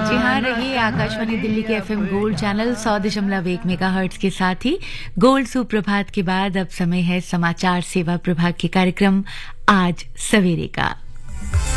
जी हाँ, रहिए आकाशवाणी दिल्ली के एफएम गोल्ड चैनल 100.1 मेगाहर्ट्ज के साथ ही गोल्ड सुप्रभात के बाद अब समय है समाचार सेवा प्रभाग के कार्यक्रम आज सवेरे का।